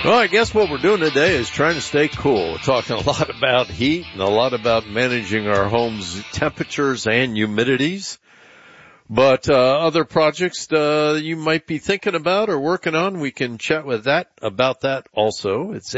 Well, I guess what we're doing today is trying to stay cool. We're talking a lot about heat and a lot about managing our home's temperatures and humidities. But other projects you might be thinking about or working on, we can chat with about that also. It's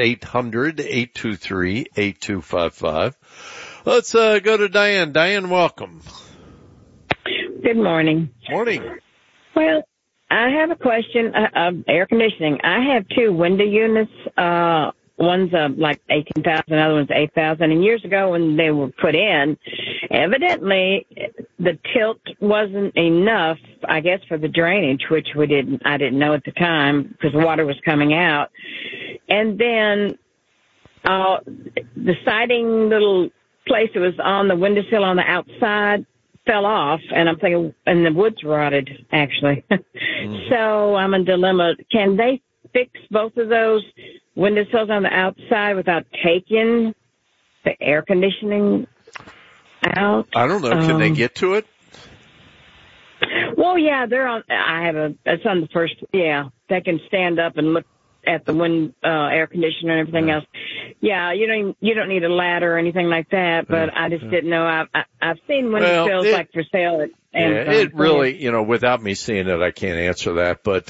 800-823-8255. Let's go to Diane. Diane, welcome. Good morning. Morning. Well, I have a question of air conditioning. I have two window units. One's like 18,000, other one's 8,000. And years ago when they were put in, evidently the tilt wasn't enough, I guess, for the drainage, which I didn't know at the time because water was coming out. And then the siding little place that was on the windowsill on the outside fell off, and I'm thinking, and the wood's rotted, actually. So I'm in a dilemma. Can they fix both of those windowsills on the outside without taking the air conditioning out? I don't know. Can they get to it? Well, yeah, it's on the first, yeah. They can stand up and look at the air conditioner and everything else. Yeah, you don't need a ladder or anything like that, but I just didn't know. I've seen windowsills like for sale at Amazon. Yeah, it really, without me seeing it, I can't answer that, but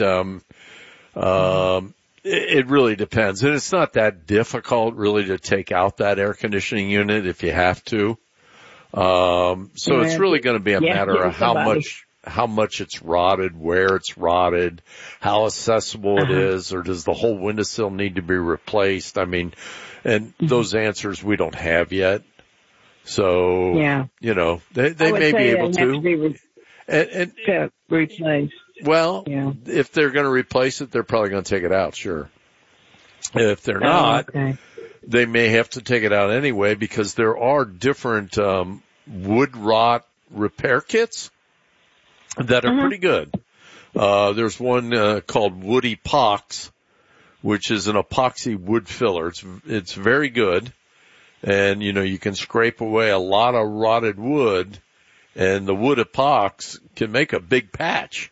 it really depends. And it's not that difficult really to take out that air conditioning unit if you have to. So it's really going to be a matter of how much it's rotted, where it's rotted, how accessible it is, or does the whole windowsill need to be replaced? I mean, and those answers we don't have yet. So, they may be able to. To replace. Well, if they're going to replace it, they're probably going to take it out, sure. If they're not, they may have to take it out anyway because there are different wood rot repair kits that are pretty good. There's one called Wood Epox, which is an epoxy wood filler. It's very good. And, you can scrape away a lot of rotted wood, and the Wood Epox can make a big patch.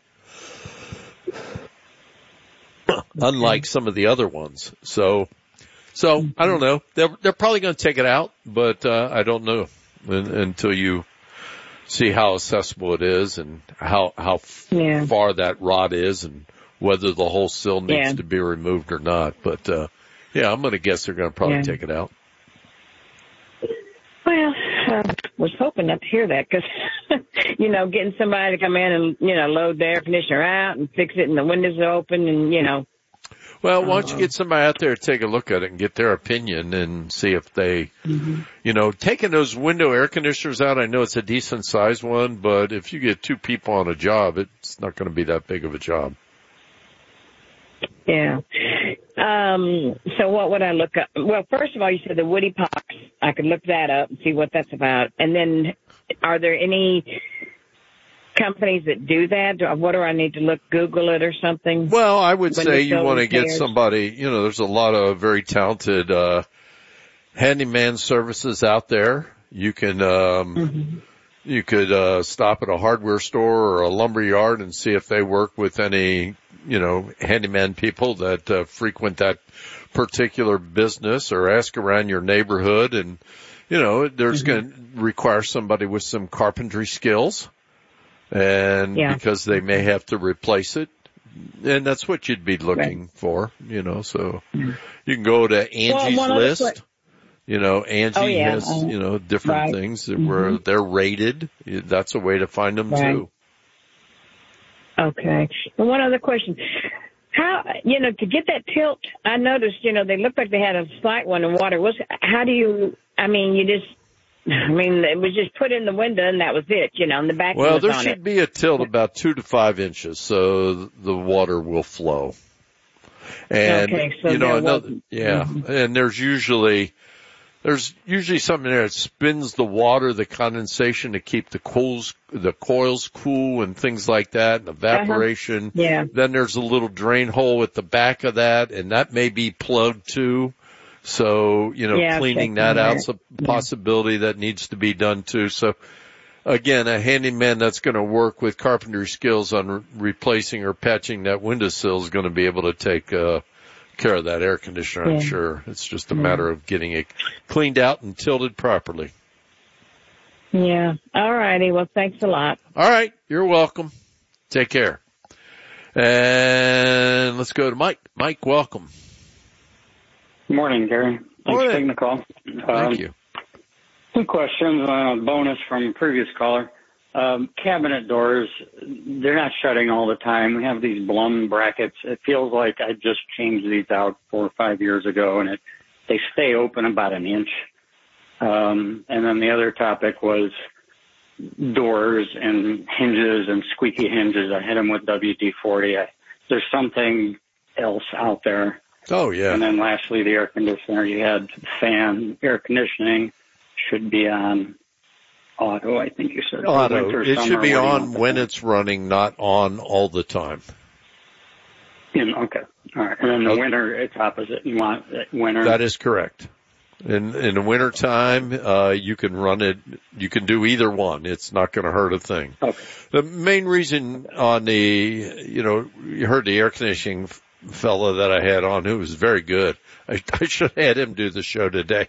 Unlike some of the other ones. So I don't know. They're probably going to take it out, but I don't know until you see how accessible it is and how far that rot is and whether the whole sill needs to be removed or not. But I'm going to guess they're going to probably take it out. Well, I was hoping not to hear that because, getting somebody to come in and, load the air conditioner out and fix it and the windows are open and, Well, why don't you get somebody out there to take a look at it and get their opinion and see if they, taking those window air conditioners out, I know it's a decent sized one, but if you get two people on a job, it's not going to be that big of a job. Yeah. So what would I look up? Well, first of all, you said the Wood Epox. I could look that up and see what that's about. And then are there any companies that do that? What do I need to Google it or something? Well, I would say you want to get somebody, there's a lot of very talented, handyman services out there. You can, you could, stop at a hardware store or a lumber yard and see if they work with any, handyman people that, frequent that particular business or ask around your neighborhood and, there's going to require somebody with some carpentry skills. And because they may have to replace it. And that's what you'd be looking for, so you can go to Angie's List. Angie has, different things where they're rated. That's a way to find them too. Okay. And one other question. How, to get that tilt, I noticed, they looked like they had a slight one in water. It was just put in the window and that was it, and the back was on it. Well, there should be a tilt about 2 to 5 inches so the water will flow. And, and there's usually something there that spins the water, the condensation to keep the coils cool and things like that, and evaporation. Yeah. Then there's a little drain hole at the back of that, and that may be plugged too. So, cleaning that out's a possibility that needs to be done too. So again, a handyman that's going to work with carpentry skills on replacing or patching that windowsill is going to be able to take care of that air conditioner, I'm sure. It's just a matter of getting it cleaned out and tilted properly. Yeah. All righty. Well, thanks a lot. All right. You're welcome. Take care. And let's go to Mike. Mike, welcome. Good morning, Gary. Thanks for taking the call. Thank you. 2 questions. Bonus from a previous caller. Cabinet doors, they're not shutting all the time. We have these Blum brackets. It feels like I just changed these out 4 or 5 years ago, and they stay open about an inch. And then the other topic was doors and hinges and squeaky hinges. I hit them with WD-40. There's something else out there. Oh, yeah. And then lastly, the air conditioner. You had fan, air conditioning should be on auto, I think you said. Auto. Winter, it summer, should be on when it's running, not on all the time. Okay. All right. And then the winter, it's opposite. You want winter. That is correct. In the winter time, you can run it, you can do either one. It's not going to hurt a thing. Okay. The main reason on you heard the air conditioning fella that I had on who was very good. I should have had him do the show today.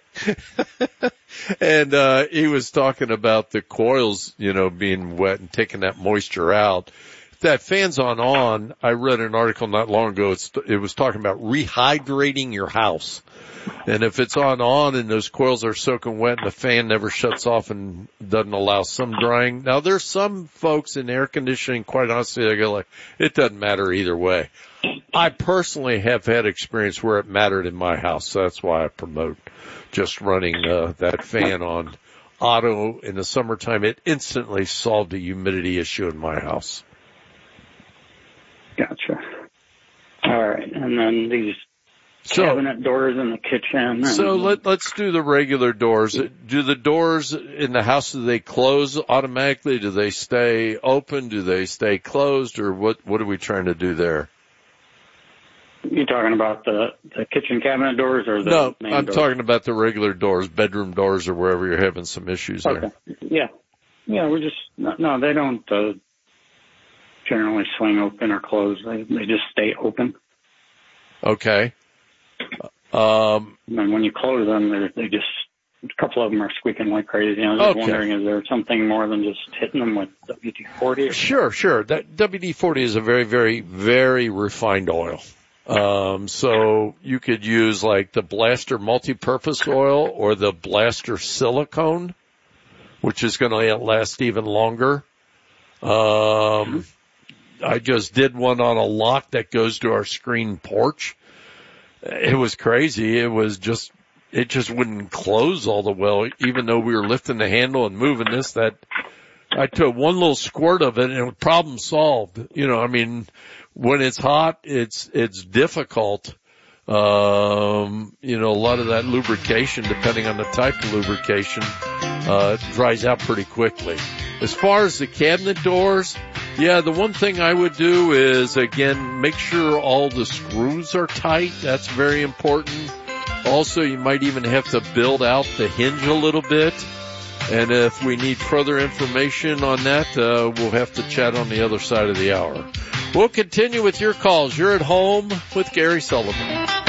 And, he was talking about the coils, being wet and taking that moisture out. If that fan's on, I read an article not long ago. It was talking about rehydrating your house. And if it's on and those coils are soaking wet and the fan never shuts off and doesn't allow some drying. Now there's some folks in air conditioning, quite honestly, they go like, it doesn't matter either way. I personally have had experience where it mattered in my house. So that's why I promote just running, that fan on auto in the summertime. It instantly solved the humidity issue in my house. Gotcha. All right. And then these cabinet doors in the kitchen. So let's do the regular doors. Do the doors in the house, do they close automatically? Do they stay open? Do they stay closed? Or what are we trying to do there? You talking about the kitchen cabinet doors or the No, main I'm doors? talking about the regular doors, bedroom doors or wherever you're having some issues there. Yeah. Yeah, no, they don't generally swing open or close. They just stay open. Okay. And then when you close them, they just, a couple of them are squeaking like crazy. I was wondering, is there something more than just hitting them with WD-40? Sure. That WD-40 is a very, very, very refined oil. So you could use like the Blaster multi-purpose oil or the Blaster silicone, which is going to last even longer. I just did one on a lock that goes to our screen porch. It was crazy. It just wouldn't close all the well, even though we were lifting the handle and moving this. I took one little squirt of it and problem solved. When it's hot, it's difficult. A lot of that lubrication, depending on the type of lubrication, dries out pretty quickly. As far as the cabinet doors, yeah, the one thing I would do is, again, make sure all the screws are tight. That's very important. Also, you might even have to build out the hinge a little bit. And if we need further information on that, we'll have to chat on the other side of the hour. We'll continue with your calls. You're at home with Gary Sullivan.